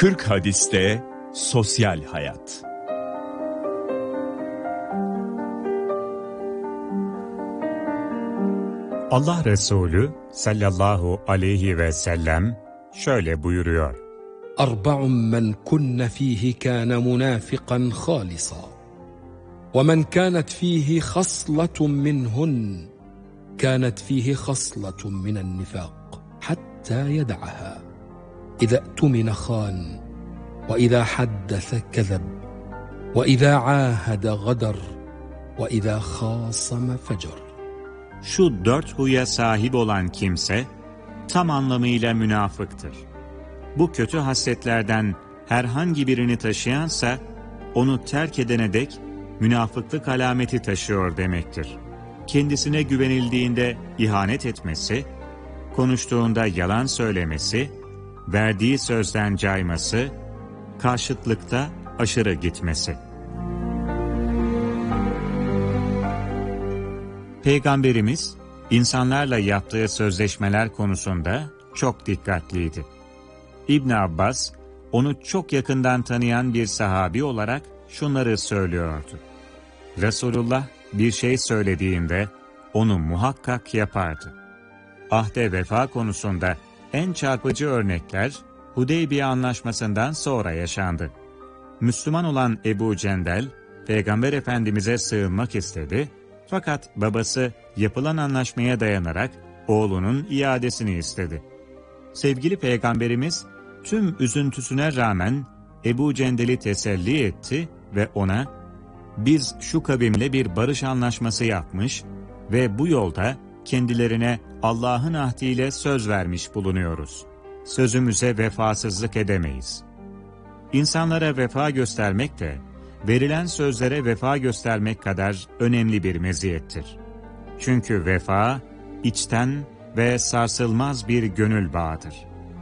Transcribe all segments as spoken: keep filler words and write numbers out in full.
kırk hadiste sosyal hayat. Allah Resulü sallallahu aleyhi ve sellem şöyle buyuruyor: Arba'un men kunne fihi kana munafiqan khalisa ve men kanat fihi khaslatun minhun kanat fihi khaslatun minen nifaq hatta yed'aha İza tumina khan ve iza haddese kezeb ve iza ahade gadar ve iza khasama fecer. Şu dört huya sahip olan kimse tam anlamıyla münafıktır. Bu kötü hasletlerden herhangi birini taşıyansa onu terk edene dek münafıklık alameti taşıyor demektir. Kendisine güvenildiğinde ihanet etmesi, konuştuğunda yalan söylemesi, verdiği sözden cayması, karşıtlıkta aşırı gitmesi. Peygamberimiz, insanlarla yaptığı sözleşmeler konusunda çok dikkatliydi. İbn Abbas, onu çok yakından tanıyan bir sahabi olarak şunları söylüyordu: Resulullah bir şey söylediğinde onu muhakkak yapardı. Ahde vefa konusunda en çarpıcı örnekler Hudeybiye Anlaşması'ndan sonra yaşandı. Müslüman olan Ebu Cendel, Peygamber Efendimiz'e sığınmak istedi, fakat babası yapılan anlaşmaya dayanarak oğlunun iadesini istedi. Sevgili Peygamberimiz tüm üzüntüsüne rağmen Ebu Cendel'i teselli etti ve ona, "Biz şu kavimle bir barış anlaşması yapmış ve bu yolda kendilerine Allah'ın ahdiyle söz vermiş bulunuyoruz. Sözümüze vefasızlık edemeyiz." İnsanlara vefa göstermek de verilen sözlere vefa göstermek kadar önemli bir meziyettir. Çünkü vefa içten ve sarsılmaz bir gönül bağıdır.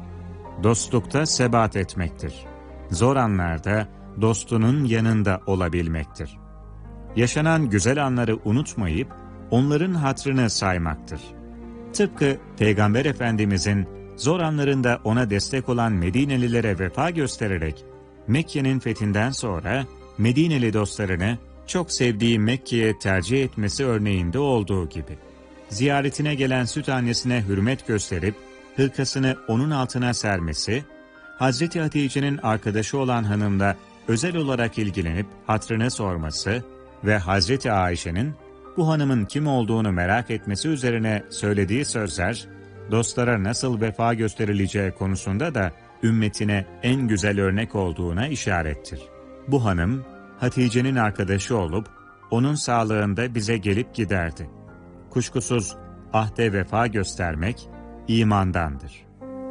Dostlukta sebat etmektir. Zor anlarda dostunun yanında olabilmektir. Yaşanan güzel anları unutmayıp onların hatrını saymaktır. Tıpkı Peygamber Efendimizin zor anlarında ona destek olan Medinelilere vefa göstererek Mekke'nin fethinden sonra Medineli dostlarını çok sevdiği Mekke'ye tercih etmesi örneğinde olduğu gibi. Ziyaretine gelen süt annesine hürmet gösterip hırkasını onun altına sermesi, Hazreti Hatice'nin arkadaşı olan hanımla özel olarak ilgilenip hatrını sorması ve Hazreti Ayşe'nin bu hanımın kim olduğunu merak etmesi üzerine söylediği sözler, dostlara nasıl vefa gösterileceği konusunda da ümmetine en güzel örnek olduğuna işarettir. Bu hanım, Hatice'nin arkadaşı olup, onun sağlığında bize gelip giderdi. Kuşkusuz ahde vefa göstermek imandandır.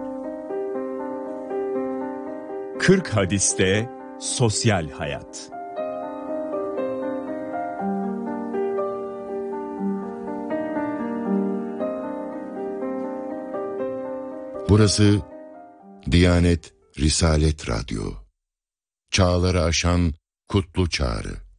kırk hadiste sosyal hayat. Burası Diyanet Risalet Radyo. Çağları aşan kutlu çağrı.